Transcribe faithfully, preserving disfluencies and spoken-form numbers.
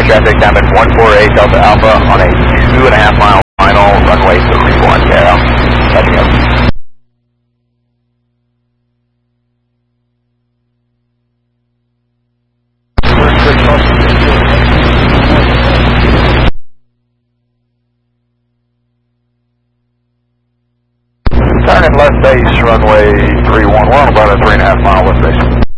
high traffic time at one four eight Delta Alpha on a two and a half mile final runway three one, Carol. Catching up. Turning left base, runway three one one, about a three and a half mile lift base.